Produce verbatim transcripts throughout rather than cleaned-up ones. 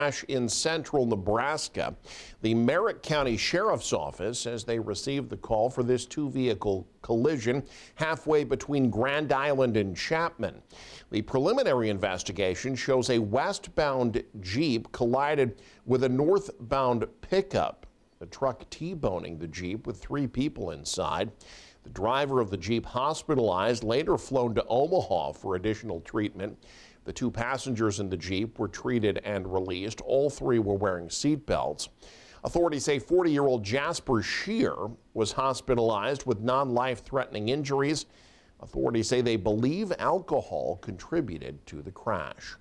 crash in central Nebraska. The Merritt County Sheriff's Office says they received the call for this two-vehicle collision halfway between Grand Island and Chapman. The preliminary investigation shows a westbound Jeep collided with a northbound pickup. The truck T-boning the Jeep with three people inside. The driver of the Jeep hospitalized, later flown to Omaha for additional treatment. The two passengers in the Jeep were treated and released. All three were wearing seat belts. Authorities say forty-year-old Jasper Shear was hospitalized with non-life-threatening injuries. Authorities say they believe alcohol contributed to the crash.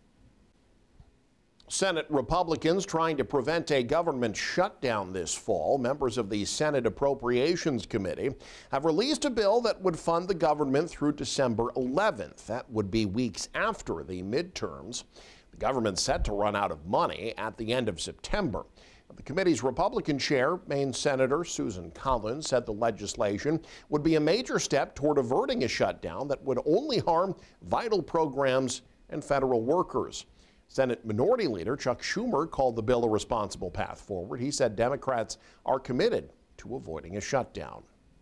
Senate Republicans trying to prevent a government shutdown this fall. Members of the Senate Appropriations Committee have released a bill that would fund the government through December eleventh. That would be weeks after the midterms. The government's set to run out of money at the end of September. The committee's Republican chair, Maine Senator Susan Collins, said the legislation would be a major step toward averting a shutdown that would only harm vital programs and federal workers. Senate Minority Leader Chuck Schumer called the bill a responsible path forward. He said Democrats are committed to avoiding a shutdown.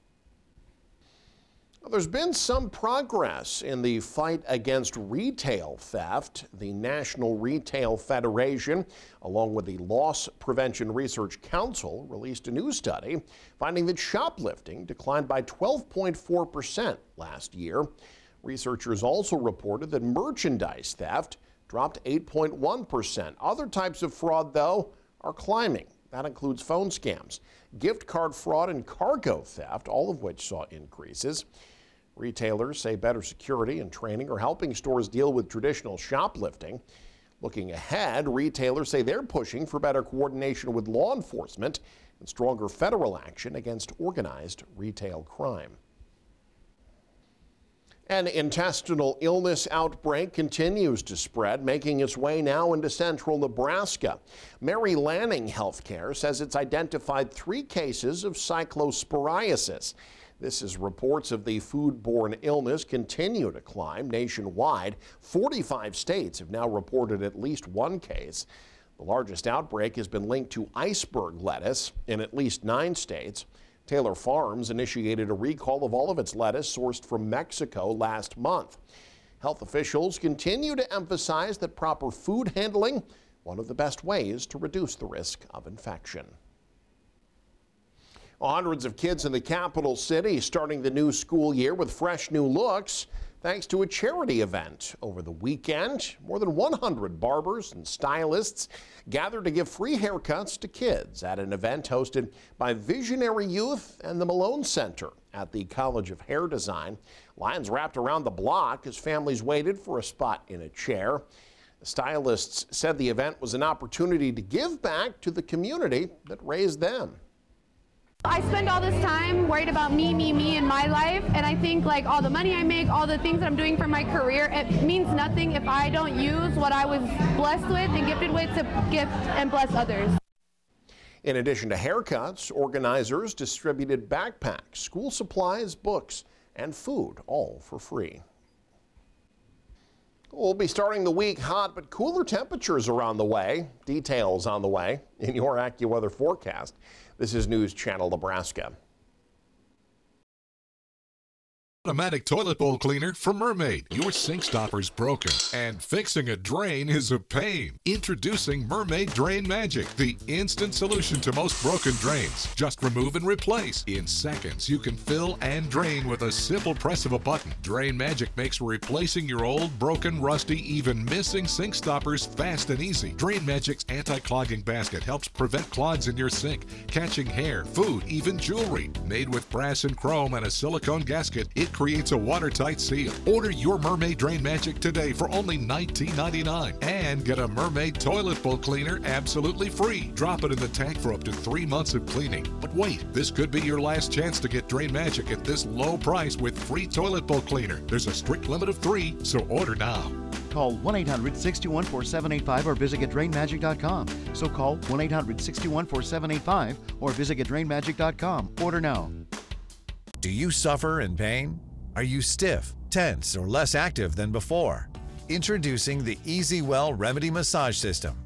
Well, there's been some progress in the fight against retail theft. The National Retail Federation, along with the Loss Prevention Research Council, released a new study finding that shoplifting declined by twelve point four percent last year. Researchers also reported that merchandise theft dropped eight point one percent. Other types of fraud, though, are climbing. That includes phone scams, gift card fraud, and cargo theft, all of which saw increases. Retailers say better security and training are helping stores deal with traditional shoplifting. Looking ahead, retailers say they're pushing for better coordination with law enforcement and stronger federal action against organized retail crime. An intestinal illness outbreak continues to spread, making its way now into central Nebraska. Mary Lanning Healthcare says it's identified three cases of cyclosporiasis. This is reports of the foodborne illness continue to climb nationwide. forty-five states have now reported at least one case. The largest outbreak has been linked to iceberg lettuce in at least nine states. Taylor Farms initiated a recall of all of its lettuce sourced from Mexico last month. Health officials continue to emphasize that proper food handling, one of the best ways to reduce the risk of infection. Hundreds of kids in the capital city starting the new school year with fresh new looks, thanks to a charity event over the weekend. More than one hundred barbers and stylists gathered to give free haircuts to kids at an event hosted by Visionary Youth and the Malone Center at the College of Hair Design. Lines wrapped around the block as families waited for a spot in a chair. The stylists said the event was an opportunity to give back to the community that raised them. I spend all this time worried about me, me, me in my life, and I think like all the money I make, all the things that I'm doing for my career, it means nothing if I don't use what I was blessed with and gifted with to gift and bless others. In addition to haircuts, organizers distributed backpacks, school supplies, books, and food, all for free. We'll be starting the week hot, but cooler temperatures are on the way. Details on the way in your AccuWeather forecast. This is News Channel Nebraska. Automatic toilet bowl cleaner from Mermaid. Your sink stopper's broken, and fixing a drain is a pain. Introducing Mermaid Drain Magic, the instant solution to most broken drains. Just remove and replace. In seconds, you can fill and drain with a simple press of a button. Drain Magic makes replacing your old, broken, rusty, even missing sink stoppers fast and easy. Drain Magic's anti-clogging basket helps prevent clogs in your sink, catching hair, food, even jewelry. Made with brass and chrome and a silicone gasket, it creates a watertight seal. Order your Mermaid Drain Magic today for only nineteen ninety-nine dollars and get a Mermaid toilet bowl cleaner absolutely free. Drop it in the tank for up to three months of cleaning. But wait, this could be your last chance to get Drain Magic at this low price with free toilet bowl cleaner. There's a strict limit of three, so order now. Call one eight hundred, six two one, four seven eight five or visit get drain magic dot com. So call one eight hundred, six two one, four seven eight five or visit get drain magic dot com. Order now. Do you suffer in pain? Are you stiff, tense, or less active than before? Introducing the EasyWell Remedy Massage System.